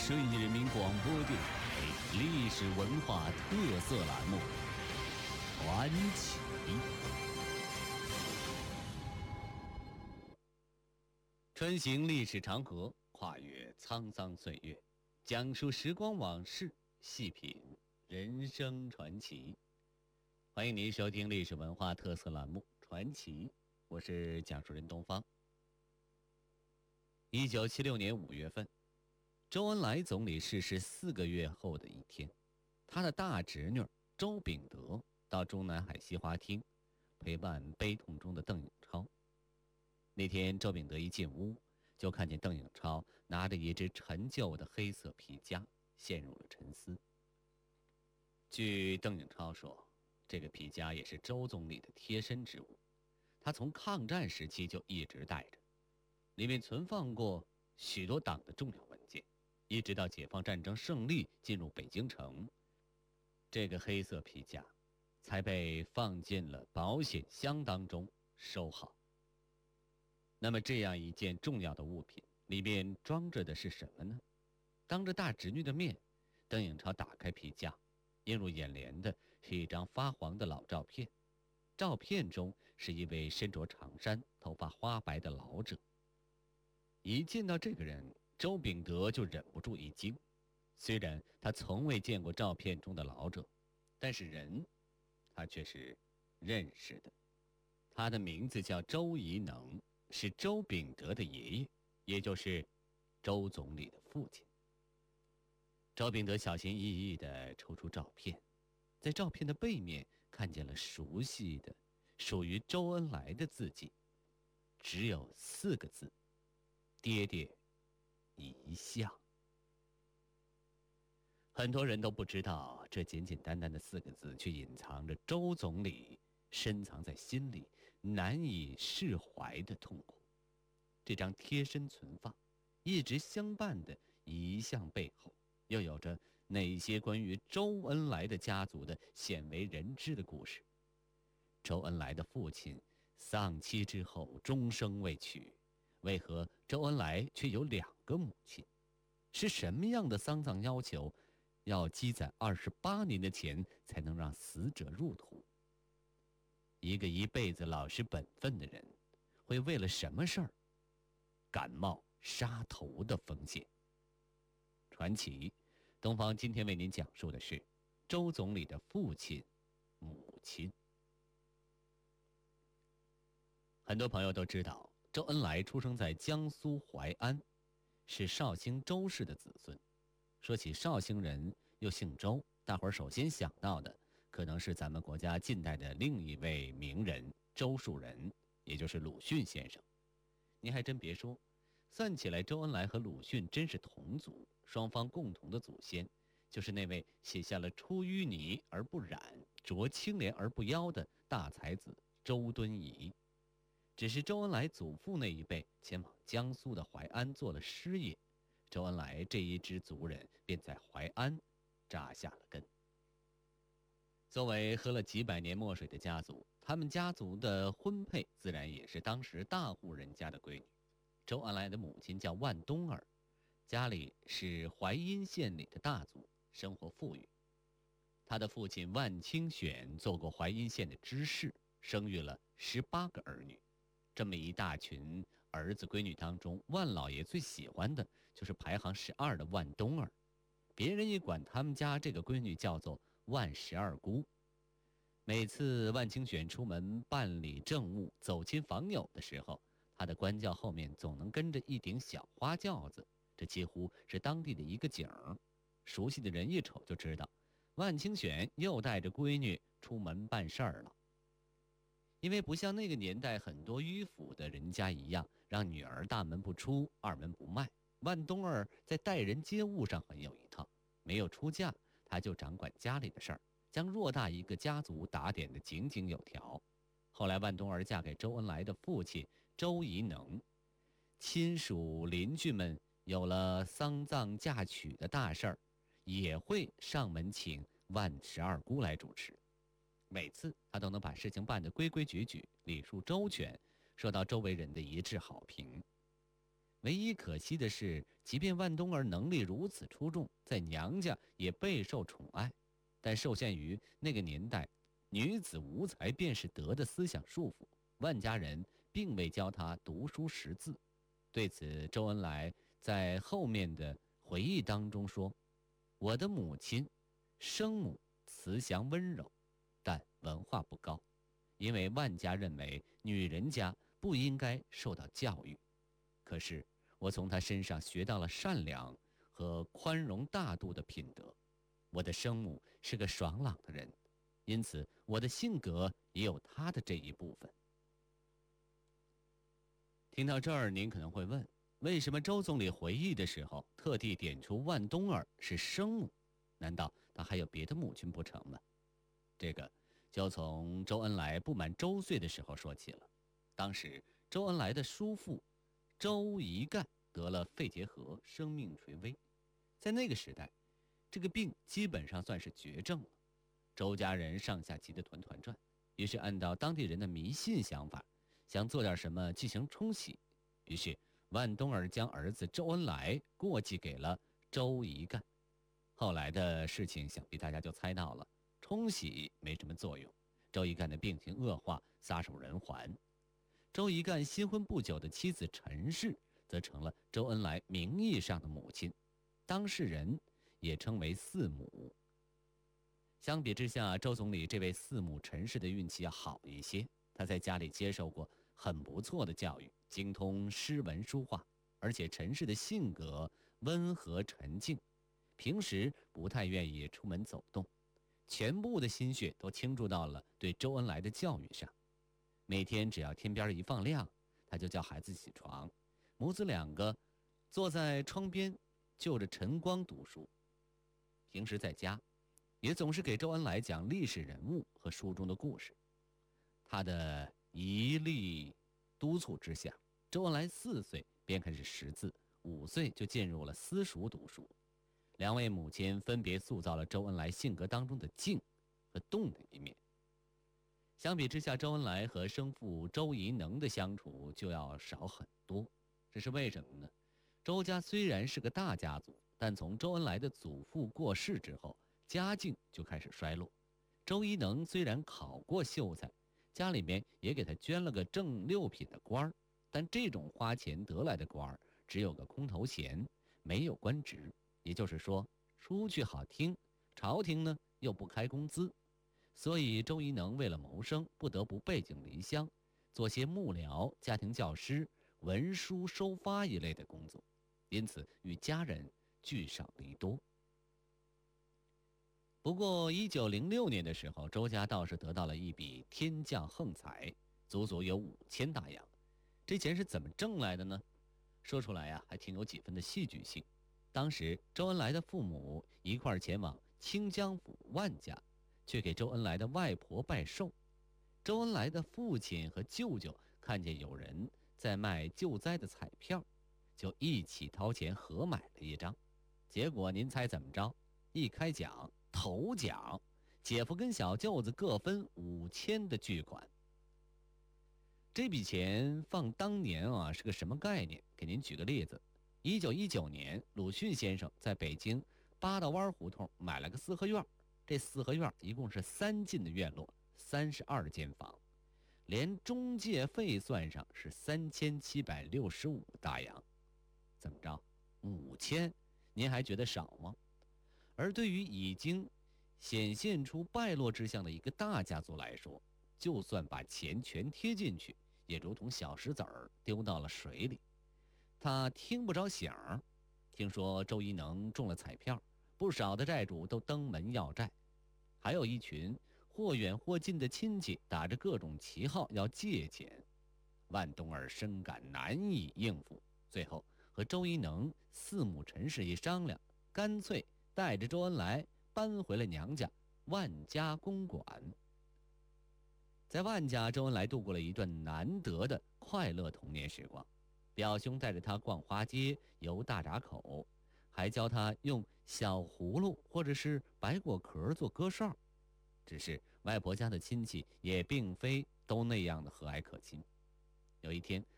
顺义人民广播电台历史文化特色栏目《传奇》。穿行历史长河，跨越沧桑岁月，讲述时光往事，细品人生传奇。欢迎您收听历史文化特色栏目《传奇》，我是讲述人东方。1976年5月份，周恩来总理逝世4个月后的一天，他的大侄女周秉德到中南海西花厅陪伴悲痛中的邓颖超。那天周秉德一进屋，就看见邓颖超拿着一只陈旧的黑色皮夹，陷入了沉思。据邓颖超说，这个皮夹也是周总理的贴身之物，他从抗战时期就一直带着，里面存放过许多党的重要文件，一直到解放战争胜利进入北京城，这个黑色皮夹才被放进了保险箱当中收好。那么这样一件重要的物品，里面装着的是什么呢？当着大侄女的面，邓颖超打开皮夹，映入眼帘的是一张发黄的老照片。照片中是一位身着长衫、头发花白的老者。一见到这个人，周秉德就忍不住一惊。虽然他从未见过照片中的老者，但是人他却是认识的。他的名字叫周宜能，是周秉德的爷爷，也就是周总理的父亲。周秉德小心翼翼地抽出照片，在照片的背面看见了熟悉的属于周恩来的字迹，只有4个字：爹爹一向。很多人都不知道，这简简单单的4个字却隐藏着周总理深藏在心里难以释怀的痛苦。这张贴身存放一直相伴的一向背后，又有着哪些关于周恩来的家族的鲜为人知的故事？周恩来的父亲丧妻之后终生未娶，为何周恩来却有2个母亲？是什么样的丧葬要求要积攒28年的钱才能让死者入土？一个一辈子老实本分的人，会为了什么事儿敢冒杀头的风险？传奇东方今天为您讲述的是周总理的父亲母亲。很多朋友都知道，周恩来出生在江苏淮安，是绍兴周氏的子孙。说起绍兴人又姓周，大伙儿首先想到的可能是咱们国家近代的另一位名人周树人，也就是鲁迅先生。您还真别说，算起来周恩来和鲁迅真是同族，双方共同的祖先就是那位写下了出淤泥而不染，濯清涟而不妖的大才子周敦颐。只是周恩来祖父那一辈前往江苏的淮安做了师爷，周恩来这一支族人便在淮安扎下了根。作为喝了几百年墨水的家族，他们家族的婚配自然也是当时大户人家的闺女。周恩来的母亲叫万冬儿，家里是淮阴县里的大族，生活富裕。他的父亲万清选做过淮阴县的知事，生育了18个儿女。这么一大群儿子闺女当中，万老爷最喜欢的就是排行12的万冬儿，别人也管他们家这个闺女叫做万12姑。每次万清选出门办理政务、走亲访友的时候，他的官轿后面总能跟着一顶小花轿子，这几乎是当地的一个景儿。熟悉的人一瞅就知道，万清选又带着闺女出门办事儿了。因为不像那个年代很多迂腐的人家一样，让女儿大门不出二门不迈，万冬儿在待人接物上很有一套，没有出嫁，她就掌管家里的事儿，将偌大一个家族打点得井井有条。后来万冬儿嫁给周恩来的父亲周宜能，亲属邻居们有了丧葬嫁娶的大事儿，也会上门请万12姑来主持。每次他都能把事情办得规规矩矩、礼数周全，受到周围人的一致好评。 唯一可惜的是，即便万冬儿能力如此出众，在娘家也备受宠爱，但受限于那个年代女子无才便是德的思想束缚，万家人并未教她读书识字。对此，周恩来在后面的回忆当中说：“我的母亲，生母慈祥温柔，但文化不高，因为万家认为女人家不应该受到教育。可是我从她身上学到了善良和宽容大度的品德。我的生母是个爽朗的人，因此我的性格也有她的这一部分。”听到这儿，您可能会问，为什么周总理回忆的时候特地点出万冬儿是生母？难道他还有别的母亲不成吗？这个就从周恩来不满周岁的时候说起了。当时周恩来的叔父周一干得了肺结核，生命垂危。在那个时代，这个病基本上算是绝症了。周家人上下急得团团转，于是按照当地人的迷信想法，想做点什么进行冲喜。于是万冬儿将儿子周恩来过继给了周一干。后来的事情想必大家就猜到了，冲喜没什么作用，周一干的病情恶化，撒手人寰。周一干新婚不久的妻子陈氏则成了周恩来名义上的母亲，当事人也称为四母。相比之下，周总理这位四母陈氏的运气要好一些，他在家里接受过很不错的教育，精通诗文书画，而且陈氏的性格温和沉静，平时不太愿意出门走动，全部的心血都倾注到了对周恩来的教育上。每天只要天边一放亮，他就叫孩子起床，母子两个坐在窗边就着晨光读书。平时在家也总是给周恩来讲历史人物和书中的故事。他的一力督促之下，周恩来4岁便开始识字，5岁就进入了私塾读书。两位母亲分别塑造了周恩来性格当中的静和动的一面。相比之下，周恩来和生父周宜能的相处就要少很多。这是为什么呢？周家虽然是个大家族，但从周恩来的祖父过世之后，家境就开始衰落。周宜能虽然考过秀才，家里面也给他捐了个正6品的官儿，但这种花钱得来的官儿只有个空头衔，没有官职。也就是说，出去好听，朝廷呢又不开工资，所以周宜能为了谋生，不得不背井离乡，做些幕僚、家庭教师、文书收发一类的工作，因此与家人聚少离多。不过1906年的时候，周家倒是得到了一笔天降横财，足足有5000大洋。这钱是怎么挣来的呢？说出来还挺有几分的戏剧性。当时周恩来的父母一块前往清江府万家，去给周恩来的外婆拜寿。周恩来的父亲和舅舅看见有人在卖救灾的彩票，就一起掏钱合买了一张。结果您猜怎么着？一开奖，头奖，姐夫跟小舅子各分5000的巨款。这笔钱放当年是个什么概念？给您举个例子，1919年，鲁迅先生在北京八道湾胡同买了个4合院，这4合院一共是3进的院落，32间房，连中介费算上是3765大洋。怎么着？5000，您还觉得少吗？而对于已经显现出败落之象的一个大家族来说，就算把钱全贴进去，也如同小石子儿丢到了水里，他听不着响。听说周宜能中了彩票，不少的债主都登门要债，还有一群或远或近的亲戚打着各种旗号要借钱。万冬儿深感难以应付，最后和周宜能、四母陈氏一商量，干脆带着周恩来搬回了娘家万家公馆。在万家，周恩来度过了一段难得的快乐童年时光。表兄带着他逛花街、游大闸口，还教他用小葫芦或者是白果壳做歌哨。只是外婆家的亲戚也并非都那样的和蔼可亲。有一天，